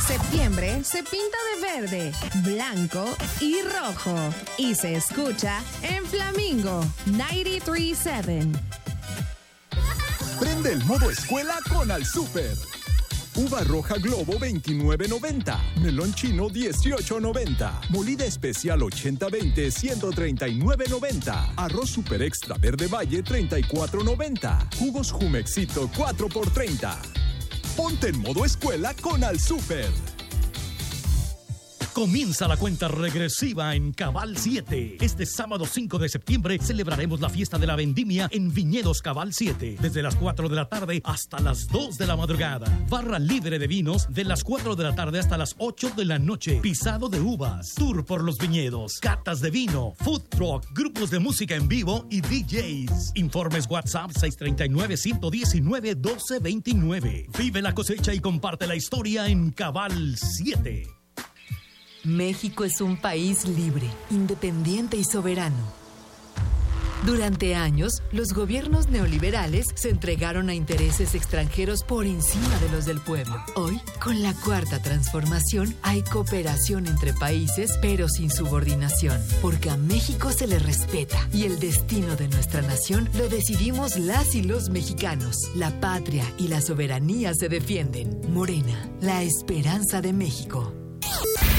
Septiembre se pinta de verde, blanco y rojo. Y se escucha en Flamingo 93.7. Prende el modo escuela con Al Super. Uva roja Globo 29.90, melón chino 18.90, molida especial 80-20 139.90, arroz super extra verde valle 34.90, jugos Jumexito 4x30. Ponte en modo escuela con Al Super. Comienza la cuenta regresiva en Cabal 7. Este sábado 5 de septiembre celebraremos la fiesta de la vendimia en Viñedos Cabal 7. Desde las 4 de la tarde hasta las 2 de la madrugada. Barra libre de vinos de las 4 de la tarde hasta las 8 de la noche. Pisado de uvas. Tour por los viñedos. Catas de vino. Food truck. Grupos de música en vivo y DJs. Informes WhatsApp 639-119-1229. Vive la cosecha y comparte la historia en Cabal 7. México es un país libre, independiente y soberano. Durante años, los gobiernos neoliberales se entregaron a intereses extranjeros por encima de los del pueblo. Hoy, con la Cuarta Transformación, hay cooperación entre países, pero sin subordinación, porque a México se le respeta y el destino de nuestra nación lo decidimos las y los mexicanos. La patria y la soberanía se defienden. Morena, la esperanza de México.